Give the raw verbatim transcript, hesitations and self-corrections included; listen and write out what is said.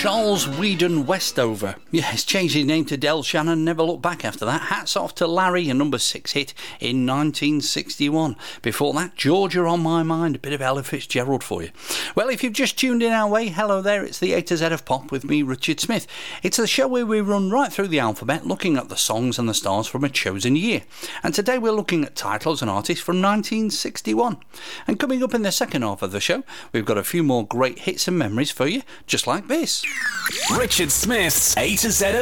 Charles Whedon Westover. Yeah, he's changed his name to Del Shannon, never looked back after that. Hats off to Larry, a number six hit in nineteen sixty-one. Before that, Georgia on My Mind, a bit of Ella Fitzgerald for you. Well, if you've just tuned in our way, hello there, it's the A to Z of Pop with me, Richard Smith. It's a show where we run right through the alphabet, looking at the songs and the stars from a chosen year. And today we're looking at titles and artists from nineteen sixty-one. And coming up in the second half of the show, we've got a few more great hits and memories for you, just like this. Richard Smith's A to Z